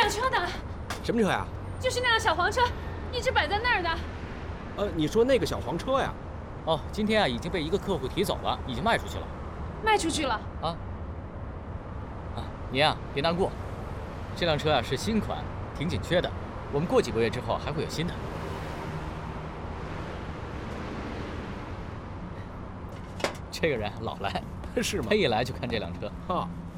辆车呢？ 什么车呀？ 就是那辆小黄车，一直摆在那儿的。 你说那个小黄车呀？ 哦，今天啊已经被一个客户提走了，已经卖出去了。 卖出去了？ 你呀别难过，这辆车啊是新款，挺紧缺的，我们过几个月之后还会有新的。这个人老来， 是吗？ 他一来就看这辆车。